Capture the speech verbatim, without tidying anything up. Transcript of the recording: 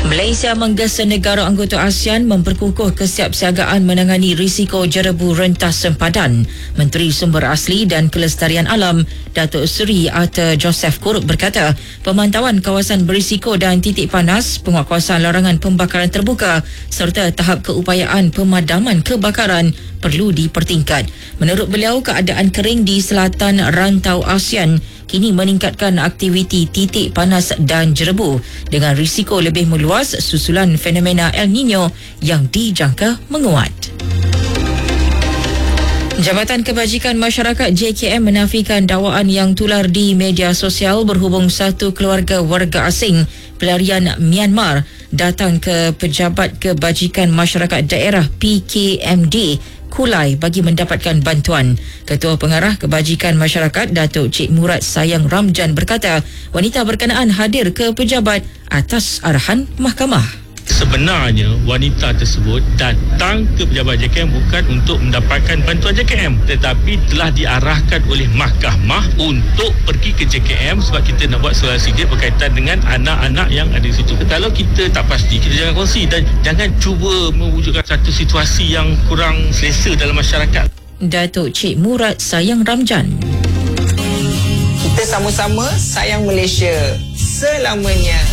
Malaysia menggesa negara anggota ASEAN memperkukuh kesiapsiagaan menangani risiko jerebu rentas sempadan. Menteri Sumber Asli dan Kelestarian Alam, Datuk Seri Arthur Joseph Kurup berkata, pemantauan kawasan berisiko dan titik panas, penguatkuasaan larangan pembakaran terbuka serta tahap keupayaan pemadaman kebakaran perlu dipertingkat. Menurut beliau, keadaan kering di selatan rantau ASEAN kini meningkatkan aktiviti titik panas dan jerebu dengan risiko lebih meluas susulan fenomena El Nino yang dijangka menguat. Jabatan Kebajikan Masyarakat J K M menafikan dakwaan yang tular di media sosial berhubung satu keluarga warga asing pelarian Myanmar datang ke Pejabat Kebajikan Masyarakat Daerah P K M D Kulai bagi mendapatkan bantuan. Ketua Pengarah Kebajikan Masyarakat Datuk Cik Murad Sayang Ramjan berkata, wanita berkenaan hadir ke pejabat atas arahan mahkamah. Sebenarnya wanita tersebut datang ke pejabat J K M bukan untuk mendapatkan bantuan J K M, tetapi telah diarahkan oleh mahkamah untuk pergi ke J K M sebab kita nak buat soal sikit berkaitan dengan anak-anak yang ada di situ. Kalau kita tak pasti, kita jangan kongsi dan jangan cuba mewujudkan satu situasi yang kurang selesa dalam masyarakat. Datuk Cik Murad Sayang Ramjan. Kita sama-sama sayang Malaysia selamanya.